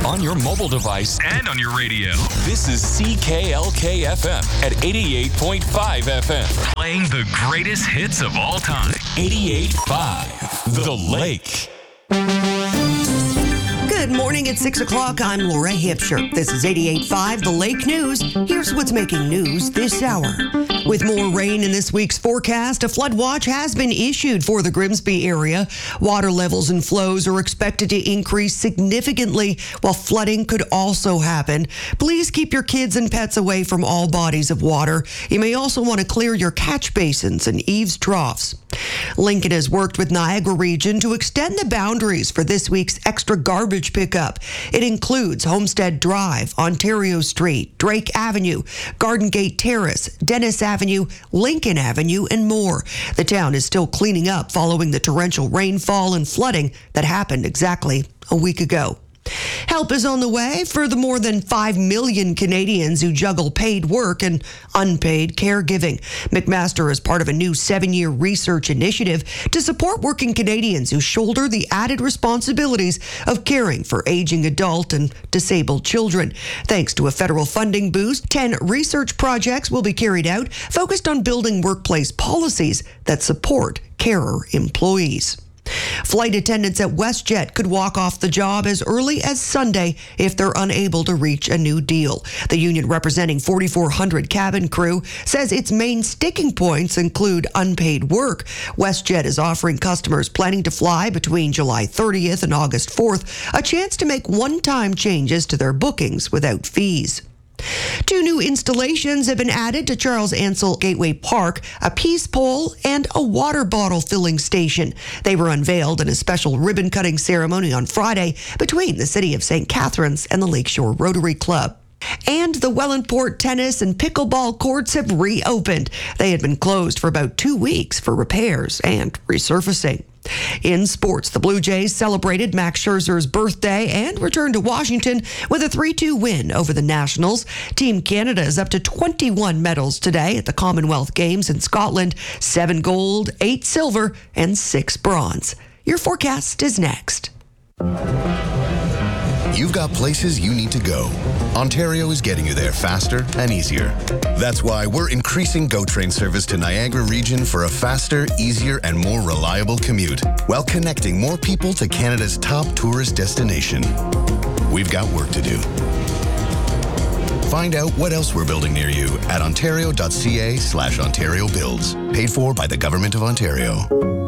on your mobile device, and on your radio. This is CKLK FM at 88.5 FM. Playing the greatest hits of all time. 88.5 The Lake. Good morning at 6 o'clock. I'm Laura Hipsher. This is 88.5 The Lake News. Here's what's making news this hour. With more rain in this week's forecast, a flood watch has been issued for the Grimsby area. Water levels and flows are expected to increase significantly, while flooding could also happen. Please keep your kids and pets away from all bodies of water. You may also want to clear your catch basins and eaves troughs. Lincoln has worked with Niagara Region to extend the boundaries for this week's extra garbage pickup. It includes Homestead Drive, Ontario Street, Drake Avenue, Garden Gate Terrace, Dennis Avenue, Lincoln Avenue, and more. The town is still cleaning up following the torrential rainfall and flooding that happened exactly a week ago. Help is on the way for the more than 5 million Canadians who juggle paid work and unpaid caregiving. McMaster is part of a new 7-year research initiative to support working Canadians who shoulder the added responsibilities of caring for aging adult and disabled children. Thanks to a federal funding boost, 10 research projects will be carried out focused on building workplace policies that support carer employees. Flight attendants at WestJet could walk off the job as early as Sunday if they're unable to reach a new deal. The union representing 4,400 cabin crew says its main sticking points include unpaid work. WestJet is offering customers planning to fly between July 30th and August 4th a chance to make one-time changes to their bookings without fees. 2 new installations have been added to Charles Ansell Gateway Park, a peace pole and a water bottle filling station. They were unveiled in a special ribbon-cutting ceremony on Friday between the City of St. Catharines and the Lakeshore Rotary Club. And the Wellandport tennis and pickleball courts have reopened. They had been closed for about 2 weeks for repairs and resurfacing. In sports, the Blue Jays celebrated Max Scherzer's birthday and returned to Washington with a 3-2 win over the Nationals. Team Canada is up to 21 medals today at the Commonwealth Games in Scotland: 7 gold, 8 silver, and 6 bronze. Your forecast is next. You've got places you need to go. Ontario is getting you there faster and easier. That's why we're increasing GO Train service to Niagara Region for a faster, easier, and more reliable commute, while connecting more people to Canada's top tourist destination. We've got work to do. Find out what else we're building near you at ontario.ca/Ontario Builds. Paid for by the Government of Ontario.